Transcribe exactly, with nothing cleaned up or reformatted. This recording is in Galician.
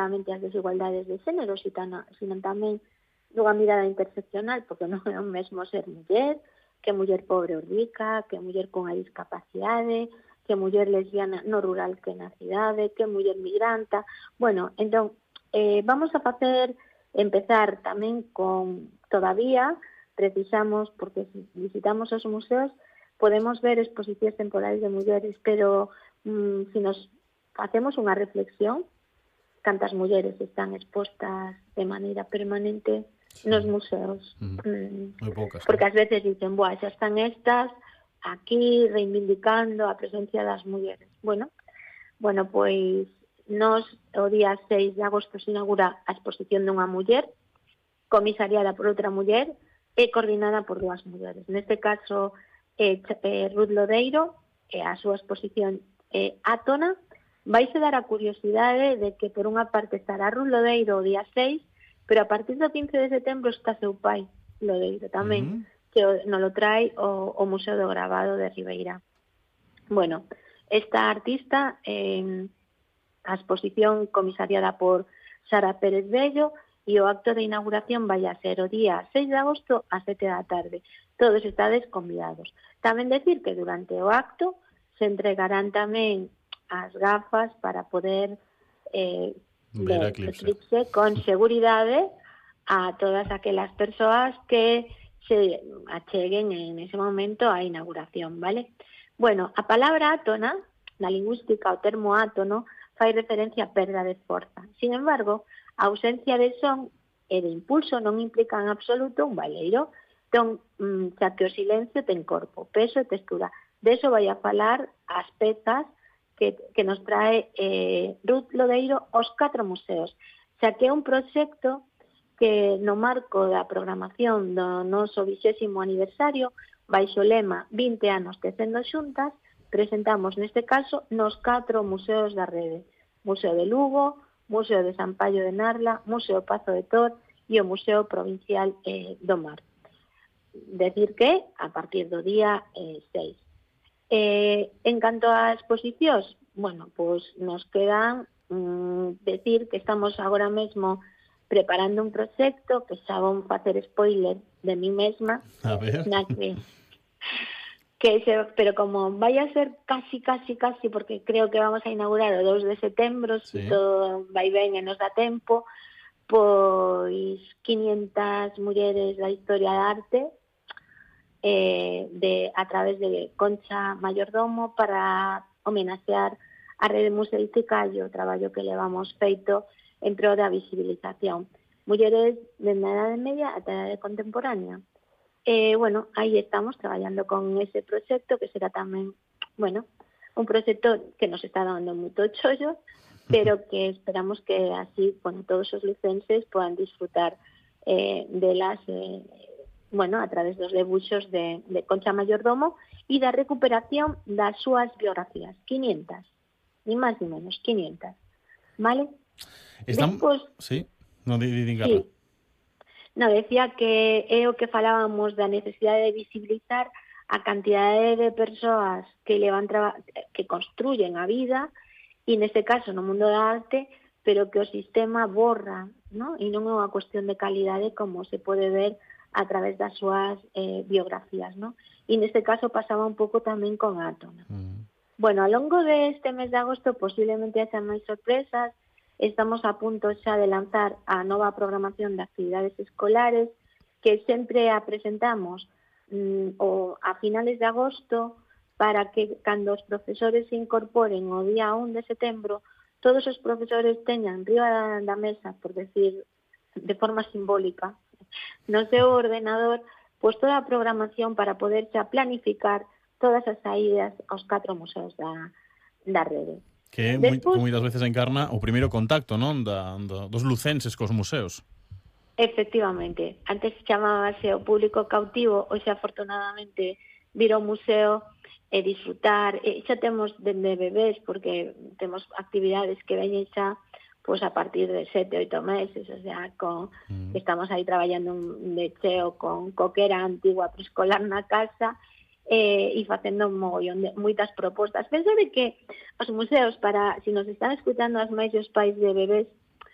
solamente as desigualdades de xénero, sino tamén dunha mirada interseccional, porque non é o mesmo ser muller, que muller pobre ou rica, que muller con a discapacidade, que muller lesbiana no rural que na cidade, que muller migranta. Bueno, entón, eh, vamos a facer, empezar tamén con, todavía, precisamos, porque se visitamos os museos, podemos ver exposicións temporales de mulleres, pero mm, si nos facemos unha reflexión, cantas mulleres están expostas de maneira permanente sí. nos museos. Mm. Mm. Moi poucas. Porque ¿no? ás veces dicen, buah, xa están estas aquí reivindicando a presencia das mulleres. Bueno, bueno, pois nos o día seis de agosto se inaugura a exposición dunha muller, comisariada por outra muller e coordinada por dúas mulleres. Neste caso, eh, eh, Ruth Lodeiro, e a súa exposición eh, Átona, vaise dar a curiosidade de que por unha parte estará Ruth Lodeiro o día seis, pero a partir do quince de setembro está seu pai, Lodeiro, tamén, mm. que nos lo trae o, o Museo do Gravado de Ribeira. Bueno, esta artista, eh, a exposición comisariada por Sara Pérez Bello, e o acto de inauguración vai a ser o día seis de agosto a sete da tarde. Todos estades convidados. Tamén decir que durante o acto se entregarán tamén as gafas para poder eh, ver eclipse con seguridade a todas aquelas persoas que se acheguen en ese momento á inauguración, vale? Bueno, a palabra átona, na lingüística, o termo átono, fai referencia a perda de forza. Sin embargo, a ausencia de son e de impulso non implica en absoluto un baleiro, entón, mm, xa que o silencio ten corpo, peso e textura. De eso vai a falar as pezas que, que nos trae eh, Ruth Lodeiro aos catro museos, xa que é un proxecto que no marco da programación do noso vixésimo aniversario, baixo o lema vinte anos tecendo xuntas, presentamos neste caso nos catro museos da rede, Museo de Lugo, Museo de San Paio de Narla, Museo Pazo de Tor e o Museo Provincial eh, do Mar. Decir que a partir do día eh, seis. Eh, en canto a exposicións, bueno, pois nos quedan mm, decir que estamos agora mesmo preparando un proxecto que xa vou facer spoiler de mí mesma, a ver. na que que se, pero como vai a ser casi, casi, casi, porque creo que vamos a inaugurar o dous de setembro, sí. Se todo vai ben e nos dá tempo, pois quinientas mulleres da historia da arte eh, de, a través de Concha Mayordomo para homenaxear a rede museística e o traballo que levamos feito en pro da visibilización. Mulleres de na Edade Media ata a Edade Contemporánea. Eh, bueno, aí estamos traballando con ese proxecto que será tamén, bueno, un proxecto que nos está dando moito chollo, pero que esperamos que así, bueno, todos os lucenses podan disfrutar eh, delas, eh, bueno, a través dos debuxos de, de Concha Mayordomo e da recuperación das súas biografías, quinientas, ni máis ni menos, quinientas, vale? Están... Despois, sí, non di, di, di, sí. No, decía que é o que falábamos da necesidade de visibilizar a cantidade de persoas que levan traba, que construyen a vida e neste caso no mundo da arte, pero que o sistema borra, ¿no? E non é unha cuestión de calidade como se pode ver a través das súas eh, biografías, ¿no? E neste caso pasaba un pouco tamén con Átona. Mm. Bueno, ao longo deste mes de agosto posiblemente haxa máis sorpresas. Estamos a punto xa de lanzar a nova programación de actividades escolares que sempre a presentamos mm, o a finales de agosto para que cando os profesores se incorporen o día un de setembro todos os profesores teñan riba da, da mesa, por decir de forma simbólica, no seu ordenador, pois toda a programación para poder xa planificar todas as saídas aos catro museos da, da rede. Que Después, moitas veces encarna o primeiro contacto, non, da, da, dos lucenses cos museos. Efectivamente. Antes chamábase o público cautivo, hoxe afortunadamente vir ao museo e disfrutar. E xa temos dende bebés, porque temos actividades que veñen xa pues, a partir de sete, oito meses, o sea, con, mm. estamos aí traballando un de cheo con coquera antigua preescolar na casa, Eh, e facendo un mogollón de moitas propostas. Penso de que os museos, para, si nos están escutando as máis e os pais de bebés,